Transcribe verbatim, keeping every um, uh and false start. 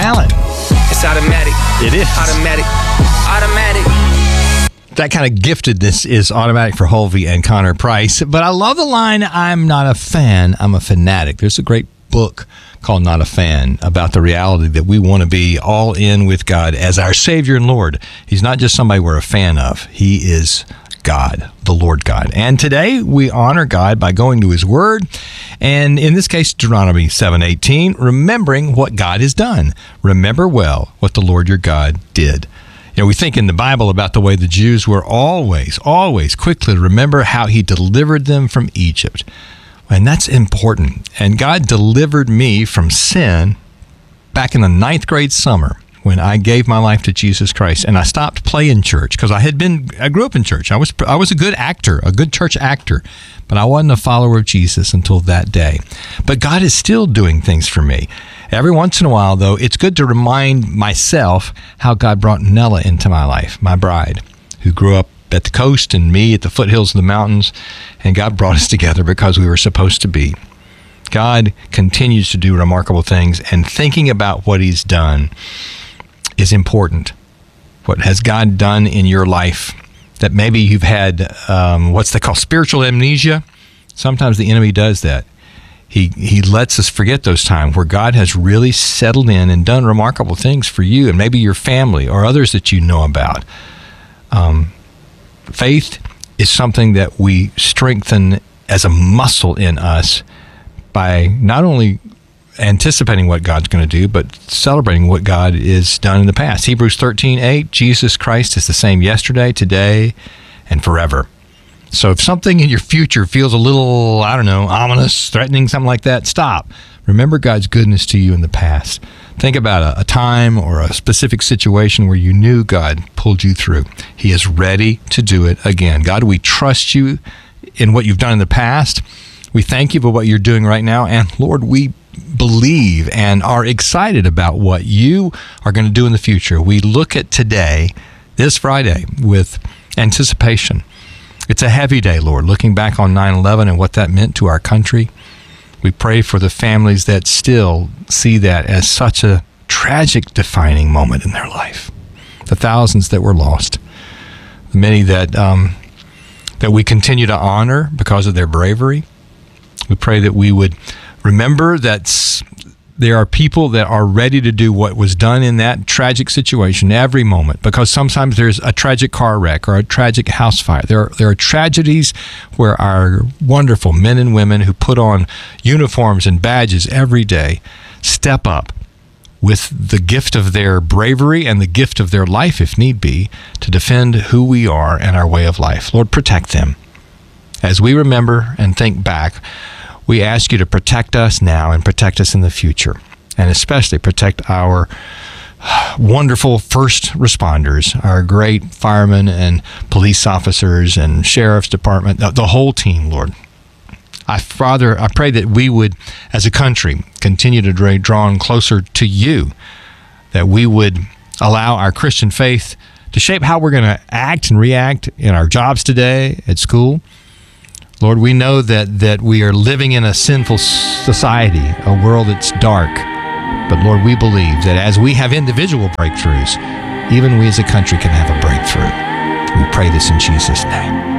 talent. It's automatic. It is. Automatic. Automatic. That kind of giftedness is automatic for Holvey and Connor Price. But I love the line, I'm not a fan, I'm a fanatic. There's a great book called Not a Fan about the reality that we want to be all in with God as our Savior and Lord. He's not just somebody we're a fan of. He is God, the Lord God. And today we honor God by going to His Word, and in this case, Deuteronomy seven eighteen, remembering what God has done. Remember well what the Lord your God did. You know, we think in the Bible about the way the Jews were always, always quickly to remember how He delivered them from Egypt. And that's important. And God delivered me from sin back in the ninth grade summer when I gave my life to Jesus Christ, and I stopped playing church because I had been, I grew up in church. I was, I was a good actor, a good church actor, but I wasn't a follower of Jesus until that day. But God is still doing things for me. Every once in a while, though, it's good to remind myself how God brought Nella into my life, my bride, who grew up at the coast and me at the foothills of the mountains, and God brought us together because we were supposed to be. God continues to do remarkable things, and thinking about what He's done is important. What has God done in your life that maybe you've had, um, what's they call spiritual amnesia? Sometimes the enemy does that. He he lets us forget those times where God has really settled in and done remarkable things for you and maybe your family or others that you know about. Um, faith is something that we strengthen as a muscle in us by not only anticipating what God's going to do, but celebrating what God has done in the past. Hebrews thirteen eight, Jesus Christ is the same yesterday, today, and forever. So if something in your future feels a little, I don't know, ominous, threatening, something like that, stop. Remember God's goodness to you in the past. Think about a, a time or a specific situation where you knew God pulled you through. He is ready to do it again. God, we trust you in what you've done in the past. We thank you for what you're doing right now. And Lord, we believe and are excited about what you are going to do in the future. We look at today, this Friday, with anticipation. It's a heavy day, Lord, looking back on nine eleven and what that meant to our country. We pray for the families that still see that as such a tragic, defining moment in their life. The thousands that were lost, the many that um, that we continue to honor because of their bravery. We pray that we would remember that there are people that are ready to do what was done in that tragic situation every moment, because sometimes there's a tragic car wreck or a tragic house fire. There are, there are tragedies where our wonderful men and women who put on uniforms and badges every day step up with the gift of their bravery and the gift of their life, if need be, to defend who we are and our way of life. Lord, protect them. As we remember and think back, we ask you to protect us now and protect us in the future, and especially protect our wonderful first responders, our great firemen and police officers and sheriff's department, the, the whole team, Lord. I, Father, I pray that we would, as a country, continue to draw drawn closer to you, that we would allow our Christian faith to shape how we're going to act and react in our jobs today, at school. Lord, we know that, that we are living in a sinful society, a world that's dark. But Lord, we believe that as we have individual breakthroughs, even we as a country can have a breakthrough. We pray this in Jesus' name.